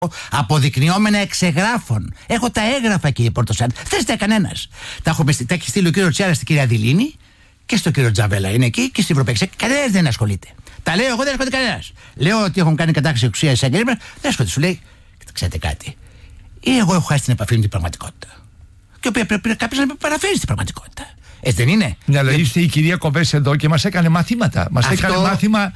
αποδεικνυόμενα εξεγράφων. Έχω τα έγγραφα, κύριε Πορτοσάλτη. Δεν ζητάει κανένας. Τα έχει στείλει ο κύριο Τσιάρα στην κυρία Δηλίνη και στον κύριο Τζαβέλα. Είναι εκεί και στην Ευρωπαϊκή Ένωση. Κανένας δεν ασχολείται. Τα λέω εγώ, δεν ασχολείται κανένας. Λέω ότι έχουν κάνει κατάχρηση εξουσίας σε εγγένεια. Δεν ασχολείται. Σου λέει, ξέρετε κάτι. Ή εγώ έχω χάσει την επαφή με την πραγματικότητα. Και οποία πρέπει κάποιος να με παραφέρει στην πραγματικότητα. Έτσι δεν είναι? Ναι, αλλά ήρθε η κυρία Κοβέση εδώ και μας έκανε μαθήματα. Έκανε μάθημα,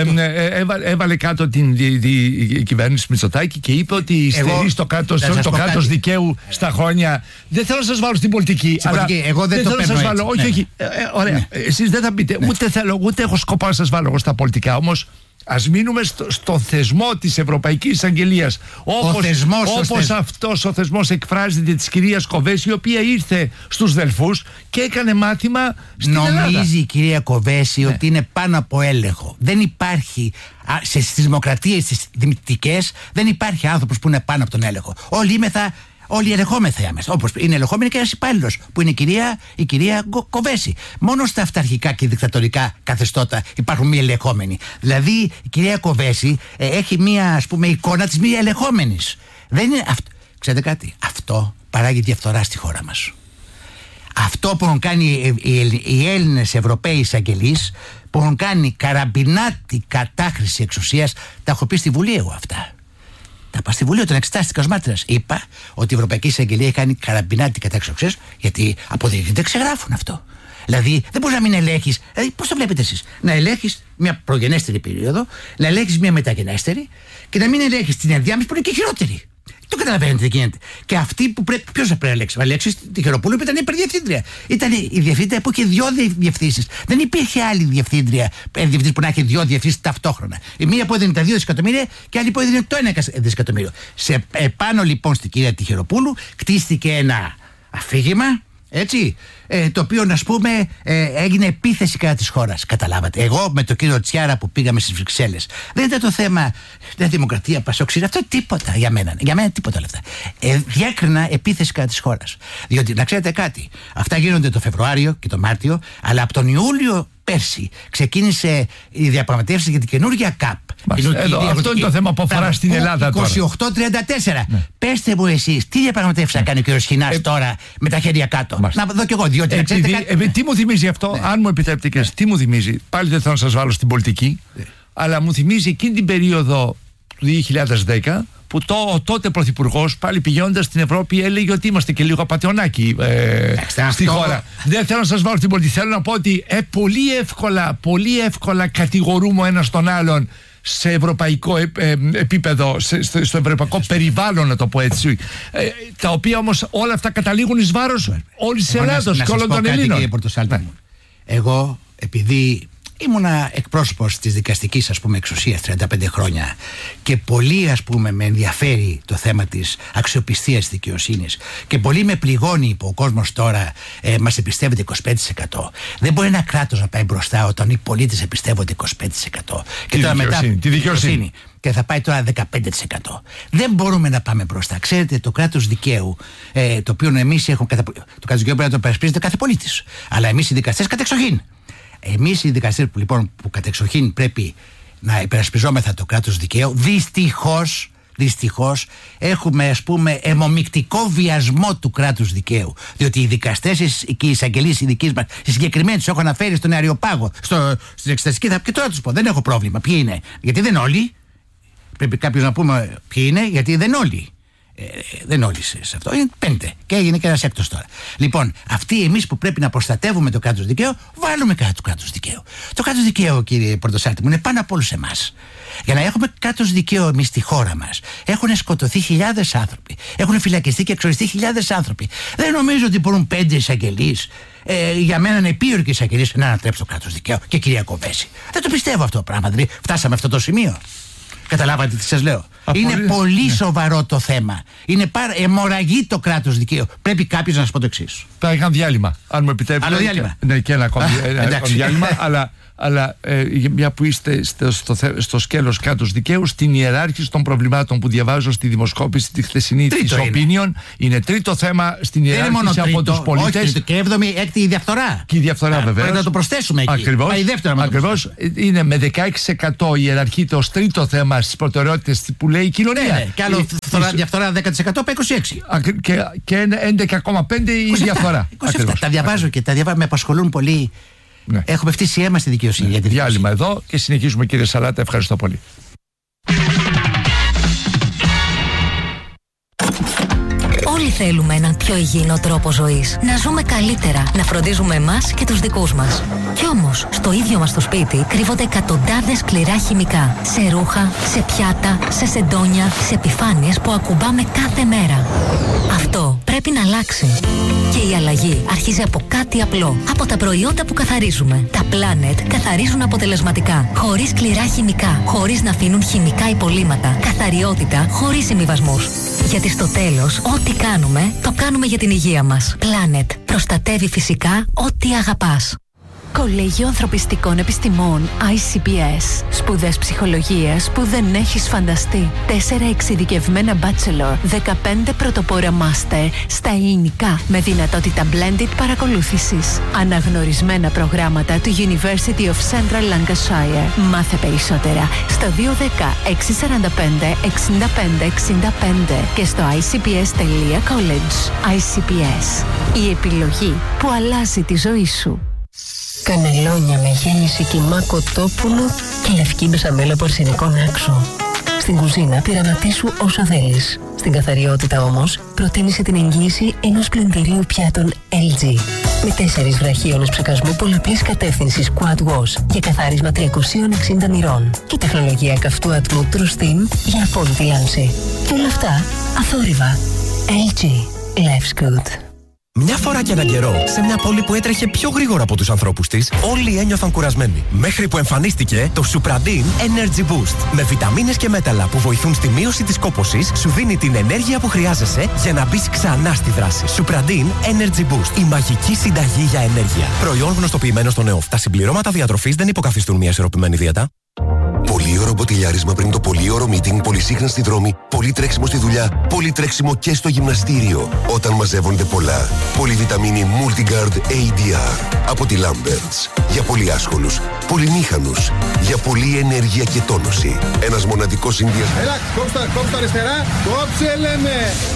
έβαλε κάτω την κυβέρνηση Μητσοτάκη και είπε ότι στερεί στο κράτος δικαίου στα χρόνια. Δεν θέλω να σας βάλω στην πολιτική. Εγώ δεν το παίρνω έτσι. Όχι. Ωραία. Εσείς δεν θα πείτε. Ούτε έχω σκοπό να σας βάλω εγώ στα πολιτικά. Όμως ας μείνουμε στο θεσμό της Ευρωπαϊκής Εισαγγελίας. Όπως αυτός ο θεσμός εκφράζεται της κυρίας Κοβέση, η οποία ήρθε στους Δελφούς και έκανε μάθημα στην Ελλάδα. Νομίζει η κυρία Κοβέση ότι είναι πάνω από έλεγχο. Δεν υπάρχει, στις δημοκρατίες τις δημοκρατικές, δεν υπάρχει άνθρωπος που είναι πάνω από τον έλεγχο. Όλοι ελεγχόμεθα άμεσα. Όπως είναι ελεγχόμενη και ένας υπάλληλος που είναι η κυρία Κοβέση. Μόνο στα αυταρχικά και δικτατορικά καθεστώτα υπάρχουν μη ελεγχόμενοι. Δηλαδή η κυρία Κοβέση έχει μία, ας πούμε, εικόνα της μη ελεγχόμενης. Δεν είναι αυτό. Ξέρετε κάτι, αυτό παράγει διαφθορά στη χώρα μας. Αυτό που έχουν κάνει οι Έλληνες Ευρωπαίοι εισαγγελείς, που έχουν κάνει καραμπινάτη κατάχρηση εξουσίας, τα έχω πει στη Βουλή εγώ αυτά. Τα είπα στη Βουλή όταν εξετάστηκα ως μάρτυρας. Είπα ότι η Ευρωπαϊκή Εισαγγελία έχει κάνει καραμπινάτη κατάχρηση εξουσίας, γιατί αποδείχτεται ξεγράφουν αυτό. Δηλαδή δεν μπορείς να μην ελέγχεις. Δηλαδή πώς το βλέπετε εσείς? Να ελέγχεις μια προγενέστερη περίοδο, να ελέγχεις μια μεταγενέστερη και να μην ελέγχεις την ενδιάμεση που είναι και χειρότερη. Το καταλαβαίνετε τι γίνεται. Και αυτή που πρέπει. Ποιος θα πρέπει να ελέγξει? Θα ελέγξει τη Χεροπούλου που ήταν υπερδιευθύντρια. Ήταν η διευθύντρια που είχε 2 διευθύνσεις. Δεν υπήρχε άλλη διευθύντρια που να έχει 2 διευθύνσεις ταυτόχρονα. Η μία που έδινε τα 2 δισεκατομμύρια και άλλη που έδινε το 1 δισεκατομμύριο. Σε επάνω λοιπόν στην κυρία τη Χεροπούλου κτίστηκε ένα αφήγημα. Έτσι, το οποίο να πούμε έγινε επίθεση κατά της χώρας. Καταλάβατε? Εγώ με τον κύριο Τσιάρα που πήγαμε στις Βρυξέλλες, δεν ήταν το θέμα Νέα Δημοκρατία, Πασόξι, αυτό τίποτα για μένα. Για μένα τίποτα όλα αυτά. Διάκρινα επίθεση κατά της χώρας. Διότι να ξέρετε κάτι, αυτά γίνονται το Φεβρουάριο και το Μάρτιο, αλλά από τον Ιούλιο πέρσι ξεκίνησε η διαπραγματεύση για την καινούργια ΚΑΠ. Αυτό είναι το θέμα που αφορά στην Ελλάδα τώρα. 28-34. Ναι. Πέστε μου εσείς, τι διαπραγματεύσεις θα κάνει ο κ. Σχοινάς τώρα με τα χέρια κάτω? Να δω κι εγώ, διότι τι μου θυμίζει αυτό, αν μου επιτρέπετε και τι μου θυμίζει? Πάλι δεν θέλω να σας βάλω στην πολιτική, αλλά μου θυμίζει εκείνη την περίοδο του 2010 που τότε πρωθυπουργός, πάλι πηγαίνοντας στην Ευρώπη, έλεγε ότι είμαστε και λίγο απατεωνάκι στη χώρα. Δεν θέλω να σας βάλω στην πολιτική. Θέλω να πω ότι πολύ εύκολα κατηγορούμε ο ένας τον άλλον σε ευρωπαϊκό επίπεδο, στο ευρωπαϊκό περιβάλλον, να το πω έτσι, τα οποία όμως όλα αυτά καταλήγουν εις βάρος όλης της Ελλάδος και όλων των Ελλήνων. Κύριε Πορτοσάλτη μου, εγώ επειδή ήμουνα εκπρόσωπος της δικαστικής, ας πούμε, εξουσίας 35 χρόνια και πολύ, ας πούμε, με ενδιαφέρει το θέμα της αξιοπιστίας της δικαιοσύνης και πολύ με πληγώνει που ο κόσμος τώρα μας εμπιστεύεται 25%. Δεν μπορεί ένα κράτος να πάει μπροστά όταν οι πολίτες εμπιστεύονται 25%. Και τώρα μετά τη δικαιοσύνη. Και θα πάει τώρα 15%. Δεν μπορούμε να πάμε μπροστά. Ξέρετε, το κράτος δικαίου, το οποίο εμείς έχουμε. Το κράτος δικαίου πρέπει να το περασπίζεται κάθε πολίτης. Αλλά εμείς οι δικαστές κατεξοχήν. Εμείς οι δικαστές που κατεξοχήν πρέπει να υπερασπιζόμεθα το κράτος δικαίου, δυστυχώς έχουμε, ας πούμε, αιμομικτικό βιασμό του κράτους δικαίου. Διότι οι δικαστές και οι εισαγγελείς οι δικοί μας, οι συγκεκριμένοι τους έχω αναφέρει στον Αεριοπάγο, στην εξεταστική, και τώρα τους πω, δεν έχω πρόβλημα. Ποιοι είναι? Γιατί δεν όλοι. Πρέπει κάποιος να πούμε ποιοι είναι, γιατί δεν όλοι. Δεν όλοι σε αυτό. Είναι 5. Και έγινε και ένας έκτος τώρα. Λοιπόν, αυτοί εμείς που πρέπει να προστατεύουμε το κράτος δικαίου, βάλουμε κατά του κράτους δικαίου. Το κράτος δικαίου, κύριε Πορτοσάλτη μου, είναι πάνω από όλους εμάς. Για να έχουμε κράτος δικαίου εμείς στη χώρα μας, έχουν σκοτωθεί χιλιάδες άνθρωποι. Έχουν φυλακιστεί και εξοριστεί χιλιάδες άνθρωποι. Δεν νομίζω ότι μπορούν 5 εισαγγελείς. Για μένα είναι επίορκοι εισαγγελείς να ανατρέψουν το κράτος δικαίου. Και κυρία Κοβέση. Δεν το πιστεύω αυτό το πράγμα. Δηλαδή, φτάσαμε αυτό το σημείο. Καταλάβατε τι σας λέω? Είναι πολύ σοβαρό το θέμα. Είναι αιμορραγεί το κράτος δικαίου. Πρέπει κάποιος να σας πω το εξής. Θα είχαν διάλειμμα, αν μου επιτρέπετε. Άλλο διάλειμμα. Ναι, και ένα ακόμη διάλειμμα. Αλλά αλλά μια που είστε στο σκέλος κράτους δικαίου, στην ιεράρχηση των προβλημάτων που διαβάζω στη δημοσκόπηση τη χθεσινή της Opinion, είναι τρίτο θέμα στην ιεράρχηση από τους πολίτες. Όχι, και έβδομη, έκτη η διαφθορά. Και η διαφθορά βεβαίως. Πρέπει να το προσθέσουμε εκεί. Ακριβώς. Είναι με 16% ιεραρχείται ως τρίτο θέμα στις προτεραιότητες που λέει η κοινωνία. Ναι, και άλλο διαφθορά 10% από 26%. Και 11,5% η διαφθορά. Τα διαβάζω και με απασχολούν πολύ. Ναι. Έχουμε φτύσει αίμα στη δικαιοσύνη. Ναι. Διάλειμμα εδώ και συνεχίζουμε, κύριε Σαλάτα. Ευχαριστώ πολύ. Όλοι θέλουμε έναν πιο υγιεινό τρόπο ζωής. Να ζούμε καλύτερα, να φροντίζουμε εμάς και τους δικούς μας. Κι όμως, στο ίδιο μας το σπίτι κρύβονται εκατοντάδες σκληρά χημικά. Σε ρούχα, σε πιάτα, σε σεντόνια, σε επιφάνειες που ακουμπάμε κάθε μέρα. Αυτό πρέπει να αλλάξει. Και η αλλαγή αρχίζει από κάτι απλό. Από τα προϊόντα που καθαρίζουμε. Τα Planet καθαρίζουν αποτελεσματικά. Χωρίς σκληρά χημικά. Χωρίς να αφήνουν χημικά υπολείμματα. Καθαριότητα χωρίς συμβιβασμούς. Γιατί στο τέλος, ό,τι κάνουμε, το κάνουμε για την υγεία μας. Planet. Προστατεύει φυσικά ό,τι αγαπάς. Κολέγιο Ανθρωπιστικών Επιστημών ICPS. Σπουδές ψυχολογίας που δεν έχεις φανταστεί. 4 εξειδικευμένα bachelor, 15 πρωτοπόρα master στα ελληνικά με δυνατότητα blended παρακολούθησης. Αναγνωρισμένα προγράμματα του University of Central Lancashire. Μάθε περισσότερα στο 210 645 65 65 και στο icps.college. ICPS. Η επιλογή που αλλάζει τη ζωή σου. Κανελόνια με γέμιση κιμά κοτόπουλου και λευκή μπεσαμέλα από αρσενικό άξο. Στην κουζίνα πειραματίσου όσο θέλεις. Στην καθαριότητα όμως προτίμησε την εγγύηση ενός πλυντηρίου πιάτων LG. Με 4 βραχίονες ψεκασμού πολλαπλής κατεύθυνσης Quad Wash για καθάρισμα 360 μοιρών. Και τεχνολογία καυτού ατμού True Steam για απόλυτη λάμψη. Και όλα αυτά αθόρυβα. LG. Life's good. Μια φορά και έναν καιρό, σε μια πόλη που έτρεχε πιο γρήγορα από τους ανθρώπους της, όλοι ένιωθαν κουρασμένοι. Μέχρι που εμφανίστηκε το Supradin Energy Boost. Με βιταμίνες και μέταλλα που βοηθούν στη μείωση της κόπωσης, σου δίνει την ενέργεια που χρειάζεσαι για να μπεις ξανά στη δράση. Supradin Energy Boost. Η μαγική συνταγή για ενέργεια. Προϊόν γνωστοποιημένο στον ΕΟΦ. Τα συμπληρώματα διατροφής δεν υποκαθιστούν μια ισορροπημένη δίαιτα. Πολύωρο μποτιλιάρισμα πριν το πολύωρο meeting, πολυσύχνα στη δρόμη, πολύ τρέξιμο στη δουλειά, πολύ τρέξιμο και στο γυμναστήριο. Όταν μαζεύονται πολλά. Πολυβιταμίνη Multigard ADR από τη Lamberts. Για πολύ άσχολους, πολυμήχανους, για πολλή ενέργεια και τόνωση. Ένας μοναδικός συνδυασμός. Έλα, κόψτε αριστερά, κόψε λέμε.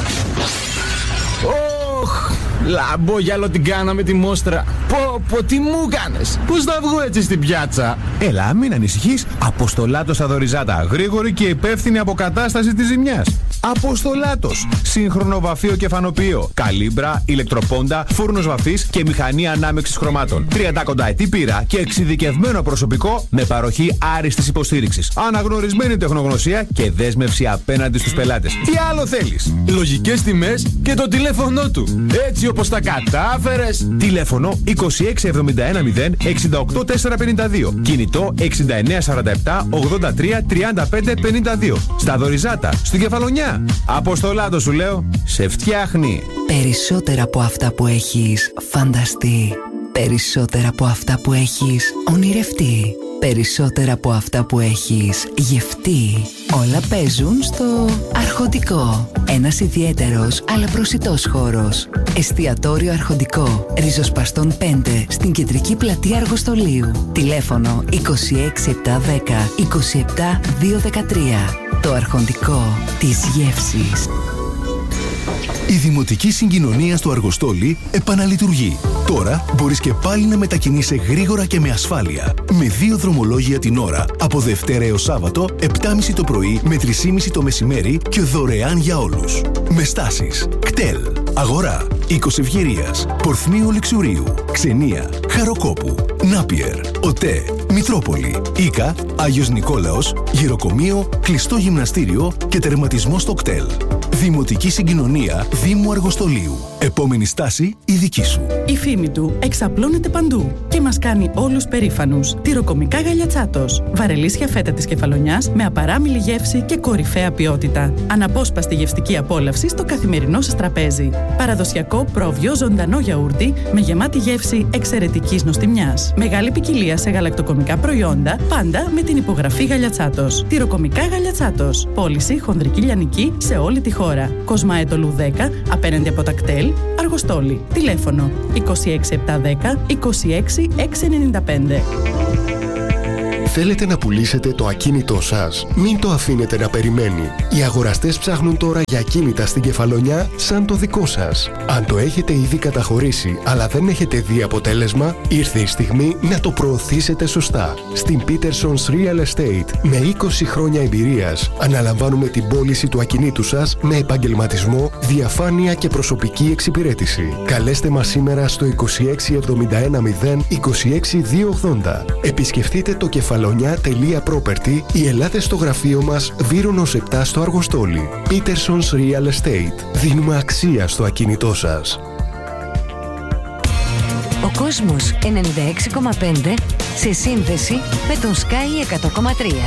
Λαμπόγιαλο την κάναμε τη μόστρα. Πω, τι μου κάνες. Πώς θα βγω έτσι στην πιάτσα. Έλα, μην ανησυχείς. Αποστολάτος στα Δωριζάτα. Γρήγορη και υπεύθυνη αποκατάσταση της ζημιάς. Αποστολάτος. Σύγχρονο βαφείο και φανοποιείο. Καλύμπρα, ηλεκτροπόντα, φούρνος βαφής και μηχανή ανάμειξης χρωμάτων. 30 κονταετή πείρα και εξειδικευμένο προσωπικό με παροχή άριστης υποστήριξης. Αναγνωρισμένη τεχνογνωσία και δέσμευση απέναντι στους πελάτες. Τι άλλο θέλεις. Λογικές τιμές και το τηλέφωνό του. Έτσι όπως τα κατάφερες. Τηλέφωνο 26710 68452. Κινητό 6947 83 35 52. Στα Δωριζάτα, στην Κεφαλονιά. Αποστολάτο σου λέω, σε φτιάχνει. Περισσότερα από αυτά που έχεις φανταστεί. Περισσότερα από αυτά που έχεις ονειρευτεί. Περισσότερα από αυτά που έχεις γευτεί. Όλα παίζουν στο Αρχοντικό. Ένας ιδιαίτερος αλλά προσιτός χώρος. Εστιατόριο Αρχοντικό. Ριζοσπαστών 5 στην κεντρική πλατεία Αργοστολίου. Τηλέφωνο 26710 27213. Το Αρχοντικό της γεύσης. Η Δημοτική Συγκοινωνία στο Αργοστόλι επαναλειτουργεί. Τώρα μπορείς και πάλι να μετακινείσαι γρήγορα και με ασφάλεια. Με 2 δρομολόγια την ώρα, από Δευτέρα έως Σάββατο, 7.30 το πρωί με 3.30 το μεσημέρι και δωρεάν για όλους. Με στάσεις Κτέλ, Αγορά, Οίκος Ευγερίας, Πορθμίου Λεξουρίου, Ξενία, Χαροκόπου, Νάπιερ, ΟΤΕ, Μητρόπολη, Ίκα, Άγιος Νικόλαος, Γυροκομείο, Κλειστό Γυμναστήριο και τερματισμό στο Κτέλ. Δημοτική Συγκοινωνία Δήμου Αργοστολίου. Επόμενη στάση η δική σου. Η φήμη του εξαπλώνεται παντού και μας κάνει όλους περήφανους. Τυροκομικά Γαλιατσάτος. Βαρελίσια φέτα της Κεφαλονιάς με απαράμιλη γεύση και κορυφαία ποιότητα. Αναπόσπαστη γευστική απόλαυση στο καθημερινό σας τραπέζι. Παραδοσιακό πρόβιο ζωντανό γιαούρτι με γεμάτη γεύση εξαιρετικής νοστιμιάς. Μεγάλη ποικιλία σε γαλακτοκομικά προϊόντα, πάντα με την υπογραφή Γαλιατσάτος. Τυροκομικά Γαλιατσάτος. Πώληση χονδρική λιανική σε όλη τη χώρα. Κοσμαέτολου 10, απέναντι από τα κτέλ, Αργοστόλη. Τηλέφωνο 26710 26695. Θέλετε να πουλήσετε το ακίνητό σας? Μην το αφήνετε να περιμένει. Οι αγοραστές ψάχνουν τώρα για ακίνητα στην Κεφαλονιά σαν το δικό σας. Αν το έχετε ήδη καταχωρήσει αλλά δεν έχετε δει αποτέλεσμα, ήρθε η στιγμή να το προωθήσετε σωστά. Στην Peterson's Real Estate, με 20 χρόνια εμπειρίας, αναλαμβάνουμε την πώληση του ακινήτου σας με επαγγελματισμό, διαφάνεια και προσωπική εξυπηρέτηση. Καλέστε μας σήμερα στο 26710 26280. Επισκεφτείτε το κεφαλονιά.property ή ελάτε στο γραφείο μας Βύρονος 7 στο Αργοστόλι. Peterson's Real Estate. Δίνουμε αξία στο ακίνητό σας. Ο κόσμος 96,5 σε σύνδεση με τον Sky 100,3.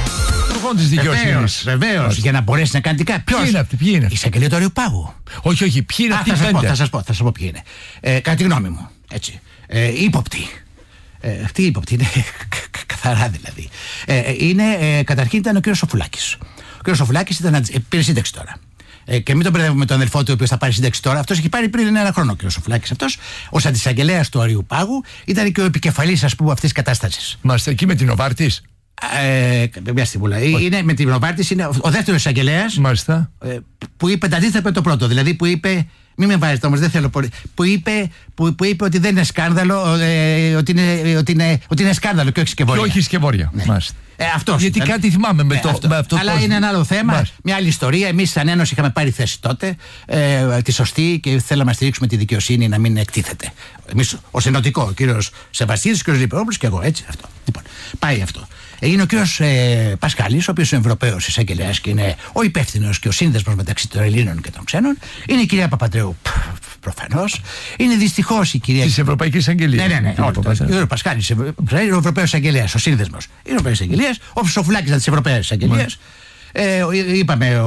Βεβαίως, για να μπορέσει να κάνει τι κάνει. Ποιοι είναι αυτοί, ποιοι είναι? Η εισαγγελία του Αριουπάγου. Όχι, ποιοι είναι αυτοί? Θα σας πω ποιοι είναι. Κατά τη γνώμη μου, έτσι. Ύποπτοι. Αυτή η ύποπτη είναι καθαρά δηλαδή. Καταρχήν ήταν ο κ. Σοφουλάκης. Ο κ. Σοφουλάκης πήρε σύνταξη τώρα. Και μην τον μπερδεύουμε με τον αδελφό του, ο οποίος θα πάρει σύνταξη τώρα. Αυτός έχει πάρει πριν ένα χρόνο ο κ. Σοφουλάκης. Αυτός, ως αντισαγγελέας του Αριουπάγου, ήταν και ο επικεφαλής, ας πούμε, αυτής της κατάστασης. Μάλιστα, εκεί με την Νοβάρτης. Μια στιγμούλα. Είναι με την Νοβάρτης, είναι ο δεύτερος εισαγγελέας. Μάλιστα. Που είπε τα αντίθετα με το πρώτο. Δηλαδή που είπε. Μην με βάζετε όμως, δεν θέλω πολύ. Που είπε ότι δεν είναι σκάνδαλο, ότι είναι σκάνδαλο και όχι σκευωρία. Και όχι σκευωρία. Ναι. Αυτός. Γιατί κάτι θυμάμαι με αυτό. Αλλά είναι ένα άλλο θέμα, μια άλλη ιστορία. Εμείς σαν Ένωση είχαμε πάρει θέση τότε, τη σωστή, και θέλαμε να στηρίξουμε τη δικαιοσύνη να μην εκτίθεται. Εμείς ως ενωτικό, ο κύριος Σεβαστίδης, ο κύριος Λιπερόπουλος και εγώ, έτσι. Αυτό. Λοιπόν, πάει αυτό. Είναι ο κύριος Πασχάλης, ο οποίος είναι Ευρωπαίος εισαγγελέας και είναι ο υπεύθυνος και ο σύνδεσμος μεταξύ των Ελλήνων και των ξένων. Είναι η κυρία Παπαντρέου, προφανώς. Είναι δυστυχώς η κυρία. Της Ευρωπαϊκής Αγγελίας. Ναι. Ο Πασχάλης είναι ο Ευρωπαίος εισαγγελέας, ο σύνδεσμος. Είναι ο Ευρωπαίος εισαγγελέας, ο Σοφουλάκης της Ευρωπαϊκής εισαγγελίας. Είπαμε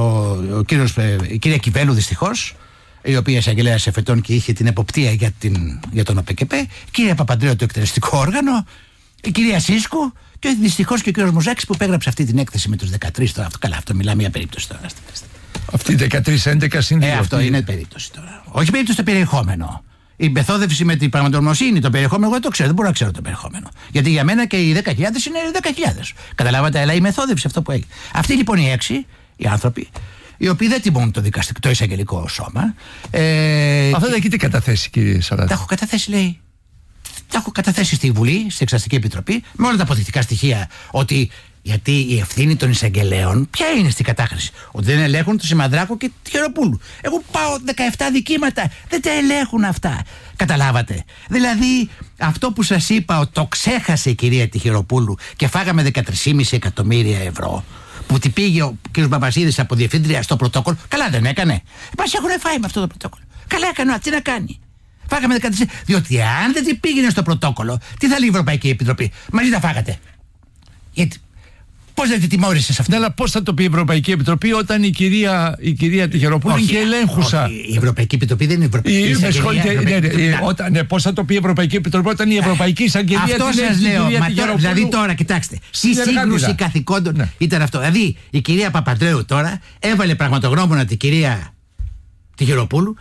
η κυρία Κιβέλου, δυστυχώς, η οποία εισαγγελέας εφετών και είχε την εποπτεία για τον ΟΠΕΚΕΠΕ. Η κυρία Παπαντρέου, το εκτελεστικό όργανο. Η κυρία Σίσκου. Και δυστυχώς και ο κ. Μουζάκης που υπέγραψε αυτή την έκθεση με τους 13 τώρα. Αυτό μιλάμε για περίπτωση τώρα. Αυτή η 13-11 σύνδεση. Αυτό είναι περίπτωση τώρα. Όχι περίπτωση το περιεχόμενο. Η μεθόδευση με την πραγματογνωμοσύνη, το περιεχόμενο, εγώ δεν το ξέρω. Δεν μπορώ να ξέρω το περιεχόμενο. Γιατί για μένα και οι 10.000 είναι 10.000. Καταλάβατε, αλλά η μεθόδευση αυτό που έχει. Αυτοί λοιπόν οι 6 οι άνθρωποι, οι οποίοι δεν τιμούν το εισαγγελικό σώμα. Αυτά τα έχετε καταθέσει, κύριε Σαράτη? Τα έχω καταθέσει, λέει. Τα έχω καταθέσει στη Βουλή, στην Εξεταστική Επιτροπή, με όλα τα αποδεικτικά στοιχεία. Ότι γιατί η ευθύνη των εισαγγελέων, ποια είναι στην κατάχρηση? Ότι δεν ελέγχουν το Σιμανδράκο και τη Χειροπούλου. Εγώ πάω 17 δικήματα, δεν τα ελέγχουν αυτά. Καταλάβατε? Δηλαδή, αυτό που σας είπα, ότι το ξέχασε η κυρία Τυχεροπούλου και φάγαμε 13,5 εκατομμύρια ευρώ, που την πήγε ο κ. Μπαμπασίδης από διευθύντρια στο πρωτόκολλο. Καλά δεν έκανε? Μας έχουν φάει με αυτό το πρωτόκολλο. Καλά έκανε, τι να κάνει? Φάγαμε 13. Διότι αν δεν την πήγαινε στο πρωτόκολλο, τι θα λέει η Ευρωπαϊκή Επιτροπή? Μαζί τα φάγατε. Γιατί. Πώς δεν την τιμώρησες αυτό? Ναι, αλλά πώς θα το πει η Ευρωπαϊκή Επιτροπή όταν η κυρία Τυχεροπούλου είναι και ελέγχουσα? Η Ευρωπαϊκή Επιτροπή δεν είναι Ευρωπαϊκή Εισαγγελία. Πώς θα το πει η Ευρωπαϊκή Επιτροπή όταν η Ευρωπαϊκή Εισαγγελία? Αυτό σας λέω. Δηλαδή τώρα, κοιτάξτε. Η σύγκρουση καθηκόντων ήταν αυτό. Δηλαδή η κυρία Παπαντρέου τώρα έβαλε πραγματογνώμονα την κυρία Τυχεροπούλου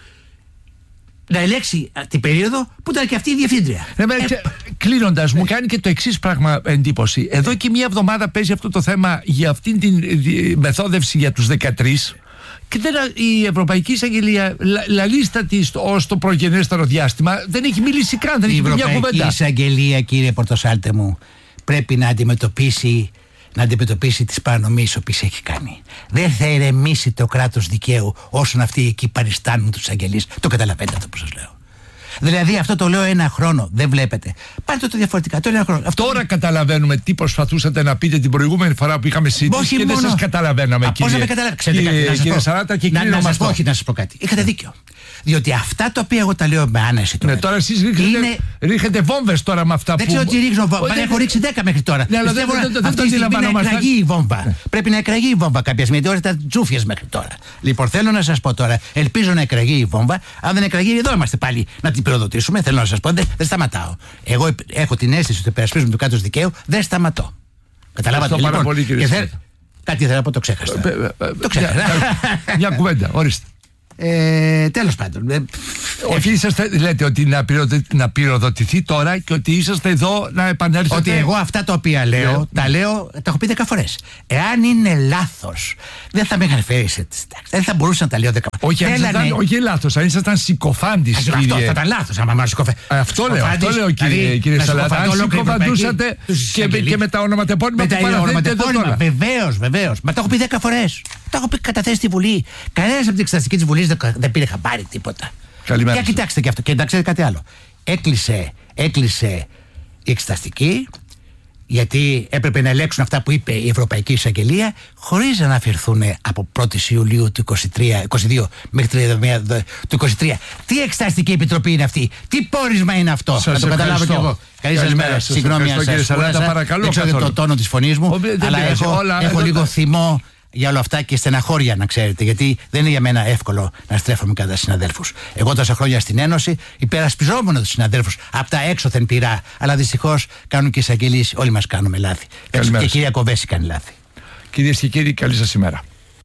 να ελέγξει την περίοδο που ήταν και αυτή η διευθύντρια. Κλείνοντας, μου κάνει και το εξής πράγμα εντύπωση. Εδώ και μία εβδομάδα παίζει αυτό το θέμα για αυτήν την μεθόδευση για τους 13. Και η Ευρωπαϊκή Εισαγγελία, λαλίστα της ως το προγενέστερο διάστημα, δεν έχει μιλήσει καν, δεν έχει πει μια κουβέντα. Η Ευρωπαϊκή Εισαγγελία, κύριε Πορτοσάλτε μου, πρέπει να αντιμετωπίσει τις παρανομίες οποίες έχει κάνει. Δεν θα ηρεμήσει το κράτος δικαίου όσον αυτοί εκεί παριστάνουν τους αγγελείς. Το καταλαβαίνετε αυτό που σας λέω? Δηλαδή αυτό το λέω ένα χρόνο, δεν βλέπετε? Πάρτε το διαφορετικά, το ένα χρόνο. Τώρα καταλαβαίνουμε τι προσπαθούσατε να πείτε την προηγούμενη φορά που είχαμε συζήτηση και δεν σας καταλαβαίναμε, Πώς να με καταλαβαίνετε? Κύριε Σαράτα, και να σας πω κάτι. Είχατε δίκιο. Διότι αυτά τα οποία εγώ τα λέω με άνεση τώρα. Ναι, τώρα εσείς ρίχνετε βόμβες τώρα με αυτά δεν που. ξέρω τι ρίχνω βόμβα. Έχω ρίξει 10 μέχρι τώρα. Ναι, αλλά αυτή τη στιγμή να εκραγεί η βόμβα. Πρέπει να εκραγεί η βόμβα κάποια στιγμή. Τώρα ήταν τζούφιες μέχρι τώρα. Λοιπόν, θέλω να σας πω τώρα, ελπίζω να εκραγεί η βόμβα. Αν δεν εκραγεί, εδώ είμαστε πάλι να την πυροδοτήσουμε. Θέλω να σας πω, δεν σταματάω. Εγώ έχω την αίσθηση ότι υπερασπίζουμε το κράτος δικαίου, δεν σταματώ. Καταλάβατε πάρα πολύ, κύριε Σιμέρα. Κάτι ήθελα να πω, το ξέχασα. Το ξέχασα. Μια κουβέντα, ορίστε. Τέλος πάντων. Όχι, είσαστε, λέτε ότι να πυροδοτηθεί τώρα και ότι είσαστε εδώ να επανέλθετε. Ότι εγώ αυτά τα οποία λέω, τα έχω πει 10 φορές. Εάν είναι λάθος, δεν θα με είχαν φέρει σε τάξη. Δεν θα μπορούσα να τα λέω 10 φορές. Όχι λάθος, αν ήσασταν συκοφάντης. Αυτό θα ήταν λάθος, άμα μας συκοφάντης. Αυτό λέω, κύριε Σαλάτα. Αν συκοφαντούσατε και με τα ονοματεπώνυμα που παραθέτετε. Βεβαίως. Μα το έχω πει 10 φορές. Το έχω πει καταθέσει στη Βουλή. Κανένας από την εξεταστική της Βουλής δεν πήρε χαμπάρι τίποτα. Καλημέρα. Και κοιτάξτε και αυτό. Και να ξέρετε κάτι άλλο. Έκλεισε η εξεταστική, γιατί έπρεπε να ελέγξουν αυτά που είπε η Ευρωπαϊκή Εισαγγελία, χωρίς να αναφερθούν από 1η Ιουλίου του 22 μέχρι 31 του 23. Τι εξεταστική επιτροπή είναι αυτή, τι πόρισμα είναι αυτό. Σας να το καταλάβω κι εγώ. Καλή σας μέρα. Συγγνώμη αν σας κούρασα. Δεν ξέρω το τόνο της φωνής μου, αλλά έχω λίγο θυμό για όλα αυτά και στεναχώρια, να ξέρετε, γιατί δεν είναι για μένα εύκολο να στρέφομαι κατά συναδέλφους. Εγώ τόσα χρόνια στην Ένωση υπερασπιζόμουν τους συναδέλφους από τα έξωθεν πειρά, αλλά δυστυχώς κάνουν και εισαγγελίες, όλοι μας κάνουμε λάθη. Και η κυρία Κοβέση κάνει λάθη. Κυρίες και κύριοι, καλή σας ημέρα.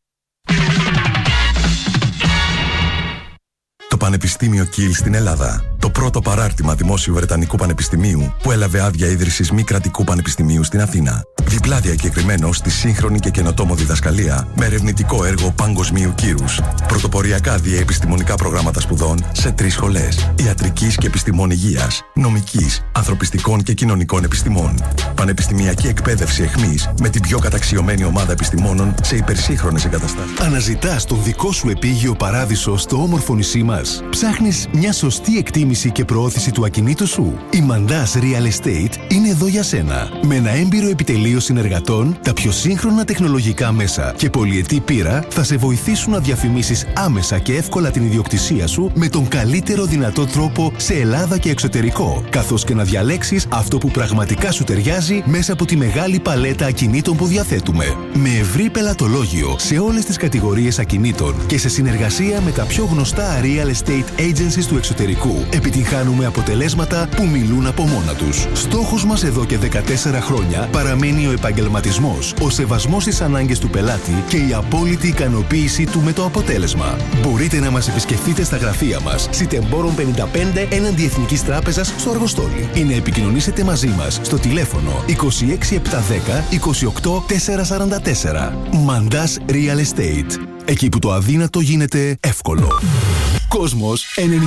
Το Πανεπιστήμιο Κιλ στην Ελλάδα. Το πρώτο παράρτημα δημόσιου Βρετανικού Πανεπιστημίου που έλαβε άδεια ίδρυσης μη κρατικού πανεπιστημίου στην Αθήνα. Διπλά διακεκριμένο στη σύγχρονη και καινοτόμο διδασκαλία με ερευνητικό έργο παγκοσμίου κύρους. Πρωτοποριακά διαεπιστημονικά προγράμματα σπουδών σε 3 σχολές. Ιατρικής και επιστημών υγείας, νομικής, ανθρωπιστικών και κοινωνικών επιστημών. Πανεπιστημιακή εκπαίδευση εχμής με την πιο καταξιωμένη ομάδα επιστημόνων σε υπερσύγχρονες εγκαταστάσεις. Αναζητάς τον δικό σου επίγειο παράδεισο στο όμορφο νησί μας. Ψάχνεις μια σωστή εκτίμηση και προώθηση του ακινήτου σου. Η Mandas Real Estate είναι εδώ για σένα. Με ένα έμπειρο επιτελείο συνεργατών, τα πιο σύγχρονα τεχνολογικά μέσα και πολυετή πείρα θα σε βοηθήσουν να διαφημίσεις άμεσα και εύκολα την ιδιοκτησία σου με τον καλύτερο δυνατό τρόπο σε Ελλάδα και εξωτερικό, καθώς και να διαλέξεις αυτό που πραγματικά σου ταιριάζει μέσα από τη μεγάλη παλέτα ακινήτων που διαθέτουμε. Με ευρύ πελατολόγιο σε όλες τις κατηγορίες ακινήτων και σε συνεργασία με τα πιο γνωστά real estate agencies του εξωτερικού, επιτυγχάνουμε αποτελέσματα που μιλούν από μόνα τους. Στόχος μας εδώ και 14 χρόνια παραμένει ο επαγγελματισμός, ο σεβασμός στις ανάγκες του πελάτη και η απόλυτη ικανοποίησή του με το αποτέλεσμα. Μπορείτε να μας επισκεφτείτε στα γραφεία μας, Σιτεμπόρων 55 έναντι Εθνικής Τράπεζας στο Αργοστόλι, ή να επικοινωνήσετε μαζί μας στο τηλέφωνο 26710 28 444. Mandas Real Estate. Εκεί που το αδύνατο γίνεται εύκολο. Κόσμος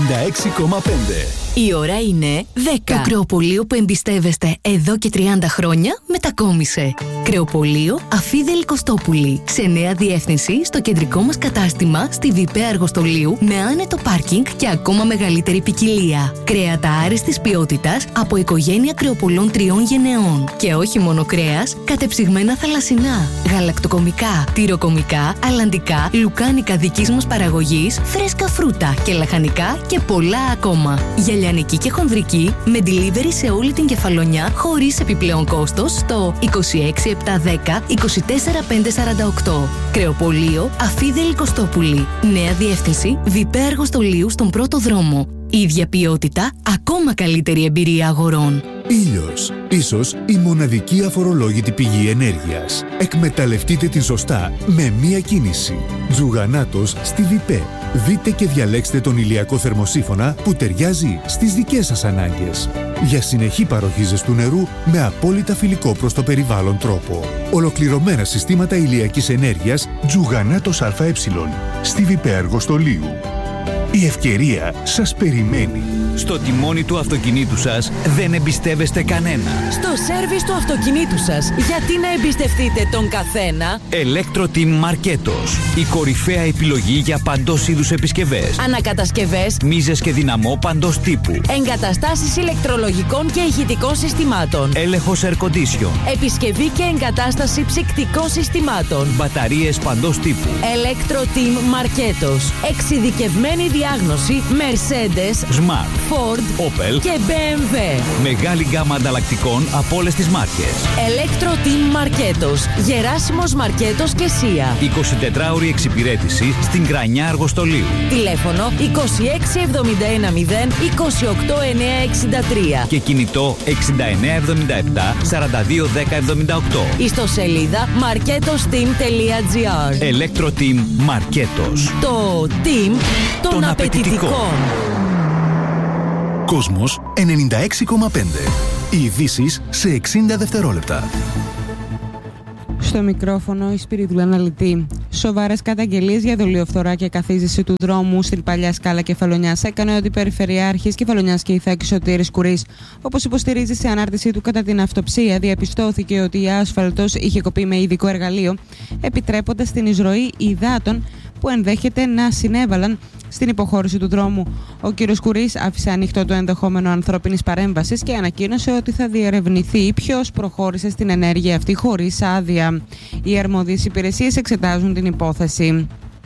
96,5. Η ώρα είναι 10. Το κρεοπωλείο που εμπιστεύεστε εδώ και 30 χρόνια μετακόμισε. Κρεοπωλείο Αφίδελη Κωστόπουλη. Σε νέα διεύθυνση στο κεντρικό μας κατάστημα στη Βιπέ Αργοστολίου με άνετο πάρκινγκ και ακόμα μεγαλύτερη ποικιλία. Κρέατα άριστης ποιότητας από οικογένεια κρεοπωλών 3 γενεών. Και όχι μόνο κρέας, κατεψυγμένα θαλασσινά, γαλακτοκομικά, τυροκομικά, αλλαντικά, λουκάνικα δικής μας παραγωγής, φρέσκα φρούτα και λαχανικά και πολλά ακόμα. Για λιανική και χονδρική με delivery σε όλη την Κεφαλονιά χωρίς επιπλέον κόστος στο 26710 24548. Κρεοπωλείο Αφίδελη Κωστόπουλη. Νέα διεύθυνση Βιπέ Αργοστολίου στον πρώτο δρόμο. Ίδια ποιότητα, ακόμα καλύτερη εμπειρία αγορών. Ήλιος. Ίσως η μοναδική αφορολόγητη πηγή ενέργειας. Εκμεταλλευτείτε την σωστά με μία κίνηση. Τζουγανάτος στη Βιπέ. Δείτε και διαλέξτε τον ηλιακό θερμοσύφωνα που ταιριάζει στις δικές σας ανάγκες. Για συνεχή παροχή ζεστού νερού με απόλυτα φιλικό προς το περιβάλλον τρόπο. Ολοκληρωμένα συστήματα ηλιακής ενέργειας Τζουγανάτος ΑΕ. Στη Βιπέ Αργοστολίου. Η ευκαιρία σας περιμένει. Στο τιμόνι του αυτοκινήτου σας δεν εμπιστεύεστε κανένα. Στο σέρβις του αυτοκινήτου σας, γιατί να εμπιστευτείτε τον καθένα? Electro-Team Marketos. Η κορυφαία επιλογή για παντός είδους επισκευές. Ανακατασκευές, μίζες και δυναμό παντός τύπου. Εγκαταστάσεις ηλεκτρολογικών και ηχητικών συστημάτων. Έλεγχος air condition. Επισκευή και εγκατάσταση ψυκτικών συστημάτων. Μπαταρίες παντός τύπου. Electro-Team Marketos. Εξειδικευμένη διάγνωση Mercedes, Smart, Ford, Opel και BMW. Μεγάλη γκάμα ανταλλακτικών από όλες τις μάρκες. Electro Team Μαρκέτος, Γεράσιμος Μαρκέτος και Σία. 24ωρη εξυπηρέτηση στην Κρανιά Αργοστολίου. Τηλέφωνο 26710 28963 Και κινητό 6977 421078. Ιστοσελίδα marketosteam.gr. Electro Team Μαρκέτος. Το team των απαιτητικών. Κόσμος 96,5. Οι ειδήσεις σε 60 δευτερόλεπτα. Στο μικρόφωνο η Σπυρίδουλα Αναλυτή. Σοβαρές καταγγελίες για δολιοφθορά και καθίζηση του δρόμου στην Παλιά Σκάλα Κεφαλονιάς έκανε ότι Περιφερειάρχης Κεφαλονιάς και Ιθάκη Σωτήρης Κουρής. Όπως υποστηρίζει σε ανάρτησή του κατά την αυτοψία, διαπιστώθηκε ότι η άσφαλτος είχε κοπεί με ειδικό εργαλείο, επιτρέποντας την εισρωή υδάτων που ενδέχεται να συνέβαλαν στην υποχώρηση του δρόμου. Ο κ. Κουρής άφησε ανοιχτό το ενδεχόμενο ανθρώπινης παρέμβασης και ανακοίνωσε ότι θα διερευνηθεί ποιος προχώρησε στην ενέργεια αυτή χωρίς άδεια. Οι αρμόδιες υπηρεσίες εξετάζουν την υπόθεση.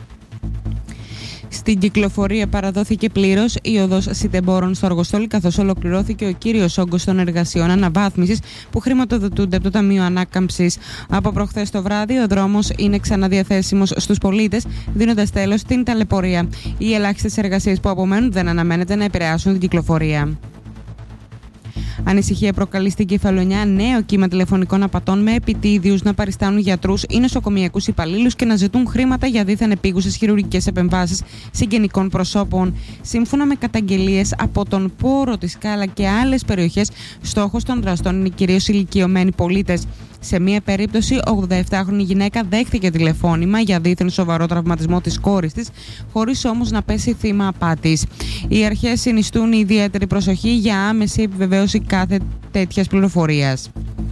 Στην κυκλοφορία παραδόθηκε πλήρως η οδός Σιτεμπόρων στο Αργοστόλι, καθώς ολοκληρώθηκε ο κύριος όγκος των εργασιών αναβάθμισης που χρηματοδοτούνται από το Ταμείο Ανάκαμψης. Από προχθές το βράδυ, ο δρόμος είναι ξαναδιαθέσιμος στους πολίτες, δίνοντας τέλος στην ταλαιπωρία. Οι ελάχιστες εργασίες που απομένουν δεν αναμένεται να επηρεάσουν την κυκλοφορία. Ανησυχία προκαλεί στην Κεφαλονιά νέο κύμα τηλεφωνικών απατών με επιτίδιους να παριστάνουν γιατρούς ή νοσοκομιακούς υπαλλήλους και να ζητούν χρήματα για δίθεν επίγουσες χειρουργικές επεμβάσεις συγγενικών προσώπων. Σύμφωνα με καταγγελίες από τον Πόρο, τη Σκάλα και άλλες περιοχές, στόχος των δραστών είναι κυρίως ηλικιωμένοι πολίτες. Σε μία περίπτωση, 87χρονη γυναίκα δέχθηκε τηλεφώνημα για δίθεν σοβαρό τραυματισμό της κόρης της, χωρίς όμως να πέσει θύμα απάτης. Οι αρχές συνιστούν ιδιαίτερη προσοχή για άμεση επιβεβαίωση κάθε τέτοιας πληροφορίας.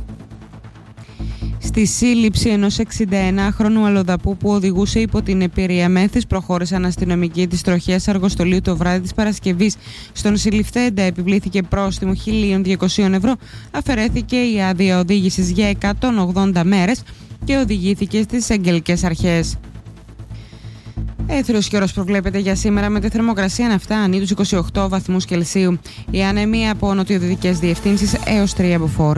Στη σύλληψη ενός 61χρονου αλλοδαπού που οδηγούσε υπό την επηρεία μέθης προχώρησαν αστυνομικοί της τροχέας Αργοστολίου το βράδυ της Παρασκευής. Στον συλληφθέντα επιβλήθηκε πρόστιμο 1.200 ευρώ, αφαιρέθηκε η άδεια οδήγησης για 180 μέρες και οδηγήθηκε στις αγγελικές αρχές. Έθριος καιρός προβλέπεται για σήμερα με τη θερμοκρασία να φτάνει τους 28 βαθμούς Κελσίου. Η άνεμη από νοτιοδυτικές διευθύνσεις έως 3 από 4.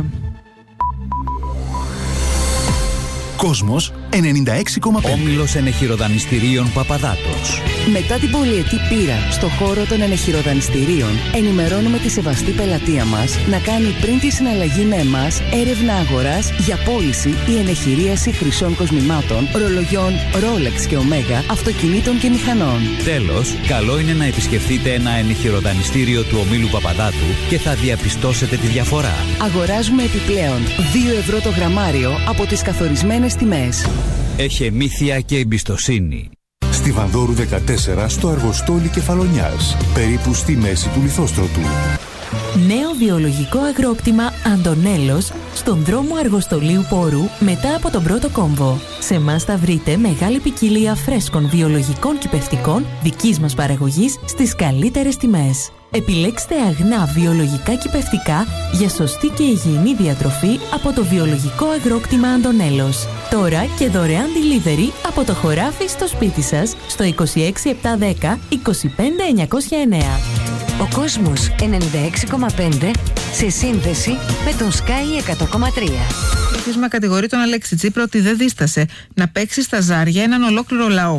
Κόσμος 96,5. Όμιλος Ενεχειροδανιστηρίων Παπαδάτος. Μετά την πολυετή πείρα στο χώρο των ενεχειροδανιστηρίων, ενημερώνουμε τη σεβαστή πελατεία μας να κάνει πριν τη συναλλαγή με εμάς έρευνα αγοράς για πώληση ή ενεχειρίαση χρυσών κοσμημάτων, ρολογιών Rolex και Omega, αυτοκινήτων και μηχανών. Τέλος, καλό είναι να επισκεφτείτε ένα ενεχειροδανιστήριο του ομίλου Παπαδάτου και θα διαπιστώσετε τη διαφορά. Αγοράζουμε επιπλέον 2 ευρώ το γραμμάριο από τις καθορισμένες τιμές. Έχει μύθια και εμπιστοσύνη. Στη Βανδόρου 14 στο Αργοστόλι Κεφαλονιάς, περίπου στη μέση του Λιθόστρωτου. Νέο βιολογικό αγρόκτημα Αντωνέλος στον δρόμο Αργοστολίου Πόρου μετά από τον πρώτο κόμβο. Σε εμάς θα βρείτε μεγάλη ποικιλία φρέσκων βιολογικών κυπευτικών δικής μας παραγωγής στις καλύτερες τιμές. Επιλέξτε αγνά βιολογικά κυπευτικά για σωστή και υγιεινή διατροφή από το βιολογικό αγρόκτημα Αντωνέλος. Τώρα και δωρεάν delivery από το χωράφι στο σπίτι σας στο 26710 25909. Ο κόσμος 96,5 σε σύνδεση με τον Sky 100,3. Το πληθύσμα κατηγορεί τον Αλέξη Τσίπρα ότι δεν δίστασε να παίξει στα ζάρια έναν ολόκληρο λαό.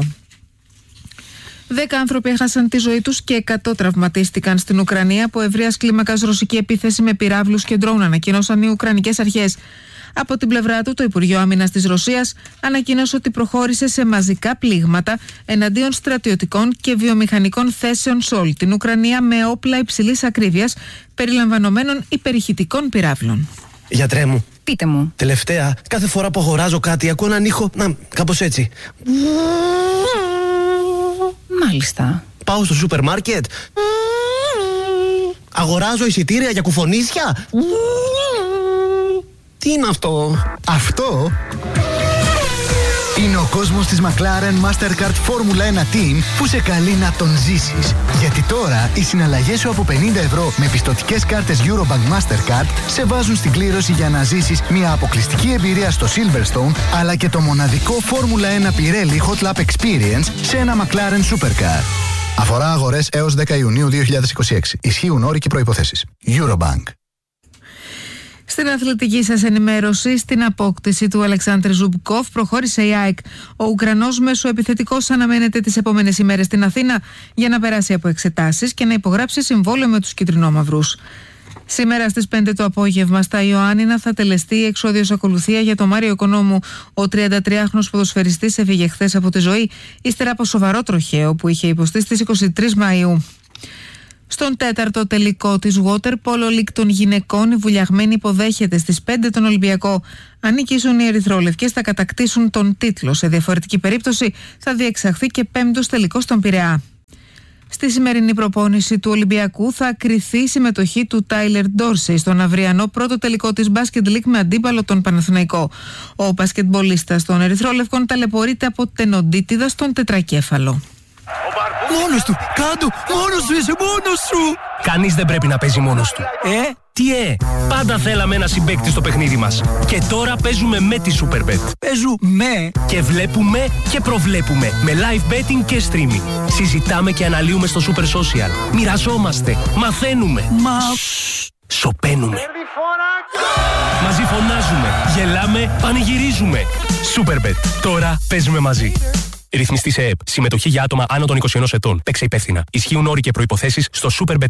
10 άνθρωποι έχασαν τη ζωή τους και 100 τραυματίστηκαν στην Ουκρανία από ευρείας κλίμακας ρωσική επίθεση με πυράβλους και ντρόουν, ανακοίνωσαν οι Ουκρανικές αρχές. Από την πλευρά του, το Υπουργείο Άμυνας της Ρωσίας ανακοίνωσε ότι προχώρησε σε μαζικά πλήγματα εναντίον στρατιωτικών και βιομηχανικών θέσεων σε όλη την Ουκρανία με όπλα υψηλής ακρίβειας, περιλαμβανομένων υπερηχητικών πυράβλων. Γιατρέ μου. Πείτε μου. Τελευταία, κάθε φορά που αγοράζω κάτι, ακούω έναν ήχο. Να, κάπως έτσι. Μάλιστα. Πάω στο σούπερ μάρκετ. Αγοράζω εισιτήρια για κουφονίσια. Τι είναι αυτό? Αυτό είναι ο κόσμος της McLaren Mastercard Formula 1 Team που σε καλεί να τον ζήσεις. Γιατί τώρα οι συναλλαγές σου από 50 ευρώ με πιστωτικές κάρτες Eurobank Mastercard σε βάζουν στην κλήρωση για να ζήσεις μια αποκλειστική εμπειρία στο Silverstone, αλλά και το μοναδικό Formula 1 Pirelli Hot Lap Experience σε ένα McLaren Supercar. Αφορά αγορές έως 10 Ιουνίου 2026. Ισχύουν όροι και προϋποθέσεις. Eurobank. Στην αθλητική σας ενημέρωση, στην απόκτηση του Αλεξάνδρ Ζουμπκόφ προχώρησε η ΑΕΚ. Ο Ουκρανός μεσοεπιθετικός αναμένεται τις επόμενες ημέρες στην Αθήνα για να περάσει από εξετάσεις και να υπογράψει συμβόλαιο με τους κιτρινόμαυρους. Σήμερα στις 5 το απόγευμα στα Ιωάννινα θα τελεστεί η εξώδιος ακολουθία για τον Μάριο Οικονόμου. Ο 33χρονος ποδοσφαιριστής έφυγε χθες από τη ζωή ύστερα από σοβαρό τροχαίο που είχε υποστεί στις 23 Μαΐου. Στον τέταρτο τελικό της Water Polo League των γυναικών, η Βουλιαγμένη υποδέχεται στις 5 τον Ολυμπιακό. Αν νικήσουν οι ερυθρόλευκες θα κατακτήσουν τον τίτλο. Σε διαφορετική περίπτωση θα διεξαχθεί και πέμπτος τελικός στον Πειραιά. Στη σημερινή προπόνηση του Ολυμπιακού θα κριθεί η συμμετοχή του Τάιλερ Ντόρσεϊ στον αυριανό πρώτο τελικό της Basket League με αντίπαλο τον Παναθηναϊκό. Ο μπασκετμπολίστας των ερυθρόλευκων ταλαιπωρείται από τενοντίτιδα στον τετρακέφαλο. Μόνος του! Κάντο! Μόνος σου είσαι! Μόνος σου! Κανείς δεν πρέπει να παίζει μόνος του. Τι Πάντα θέλαμε ένα συμπαίκτη στο παιχνίδι μας. Και τώρα παίζουμε με τη Superbet. Παίζουμε! Και βλέπουμε και προβλέπουμε. Με live betting και streaming. Συζητάμε και αναλύουμε στο Super Social. Μοιραζόμαστε. Μαθαίνουμε. Σοπαίνουμε. Μαζί φωνάζουμε. Γελάμε. Πανηγυρίζουμε. Superbet. Τώρα παίζουμε μαζί. Ρυθμιστή σε ΕΕΠ. Συμμετοχή για άτομα άνω των 21 ετών. Παίξε υπεύθυνα. Ισχύουν όροι και προϋποθέσεις στο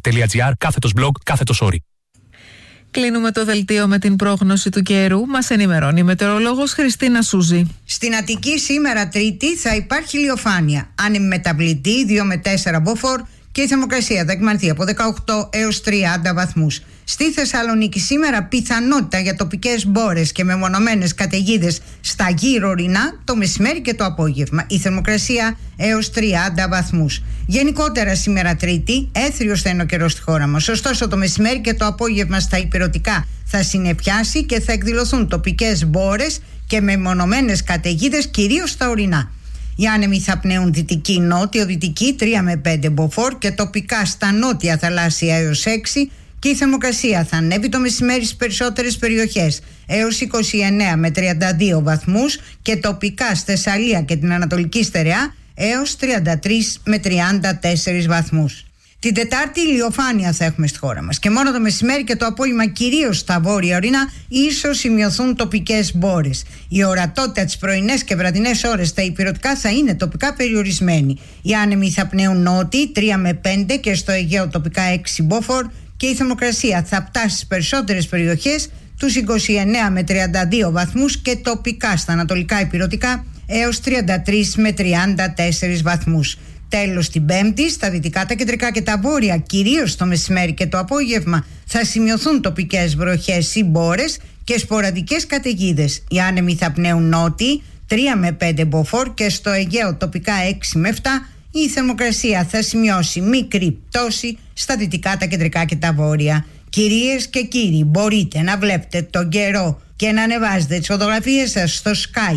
superbet.gr/blog/όροι. Κλείνουμε το δελτίο με την πρόγνωση του καιρού. Μας ενημερώνει η μετεωρολόγος Χριστίνα Σούζη. Στην Αττική σήμερα Τρίτη θα υπάρχει ηλιοφάνεια. Άνεμη μεταβλητή 2 με 4 μποφόρ και η θερμοκρασία θα εκμανθεί από 18 έως 30 βαθμούς. Στη Θεσσαλονίκη σήμερα πιθανότητα για τοπικές μπόρες και μεμονωμένες καταιγίδες στα γύρω ορεινά το μεσημέρι και το απόγευμα. Η θερμοκρασία έως 30 βαθμούς. Γενικότερα σήμερα Τρίτη έθριος θα είναι ο καιρός στη χώρα μας. Ωστόσο το μεσημέρι και το απόγευμα στα ηπειρωτικά θα συννεφιάσει και θα εκδηλωθούν τοπικές μπόρες και μεμονωμένες καταιγίδες κυρίως στα ορεινά. Οι άνεμοι θα πνέουν δυτική νότιο-δυτική 3 με 5 μποφόρ και τοπικά στα νότια θαλάσσια έως 6 και η θερμοκρασία θα ανέβει το μεσημέρι στις περισσότερες περιοχές έως 29 με 32 βαθμούς και τοπικά στη Θεσσαλία και την Ανατολική Στερεά έως 33 με 34 βαθμούς. Την Τετάρτη ηλιοφάνεια θα έχουμε στη χώρα μας και μόνο το μεσημέρι και το απόγευμα κυρίως στα βόρεια ορεινά ίσως σημειωθούν τοπικές μπόρες. Η ορατότητα τις πρωινές και βραδινές ώρες στα ηπειρωτικά θα είναι τοπικά περιορισμένη. Οι άνεμοι θα πνέουν νότιοι 3 με 5 και στο Αιγαίο τοπικά 6 μποφόρ και η θερμοκρασία θα φτάσει στις περισσότερες περιοχές τους 29 με 32 βαθμούς και τοπικά στα ανατολικά ηπειρωτικά έως 33 με 34 βαθμούς. Τέλος την Πέμπτη, στα δυτικά, τα κεντρικά και τα βόρεια, κυρίως το μεσημέρι και το απόγευμα, θα σημειωθούν τοπικές βροχές ή μπόρες και σποραδικές καταιγίδες. Οι άνεμοι θα πνέουν νότιοι 3 με 5 μποφόρ και στο Αιγαίο τοπικά 6 με 7. Η θερμοκρασία θα σημειώσει μικρή πτώση στα δυτικά, τα κεντρικά και τα βόρεια. Κυρίες και κύριοι, μπορείτε να βλέπετε τον καιρό και να ανεβάζετε τις φωτογραφίες σας στο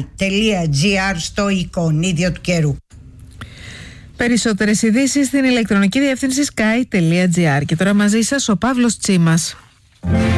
sky.gr στο εικονίδιο του καιρού. Περισσότερες ειδήσεις στην ηλεκτρονική διεύθυνση sky.gr. Και τώρα μαζί σας ο Παύλος Τσίμας.